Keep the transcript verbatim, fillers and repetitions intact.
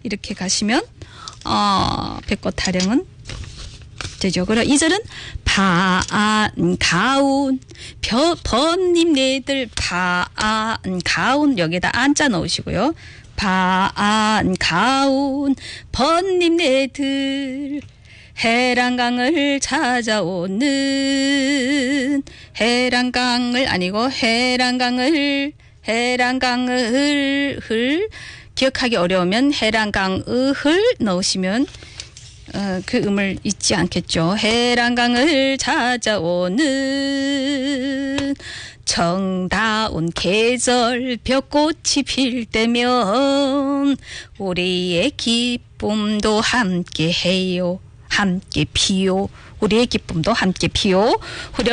이렇게 가시면 어, 백꽃 타령은 되죠. 그럼 이 절은 반가운 벼, 번님 네들 반가운 여기에다 안자 넣으시고요. 반가운 번님 네들 해랑강을 찾아오는 해랑강을 아니고 해랑강을 해랑강을 흘 기억하기 어려우면 해랑강을 넣으시면 어, 그 음을 잊지 않겠죠. 해랑강을 찾아오는 정다운 계절 벚꽃이 필 때면 우리의 기쁨도 함께 해요. 함께 피요. 우리의 기쁨도 함께 피요. 후렴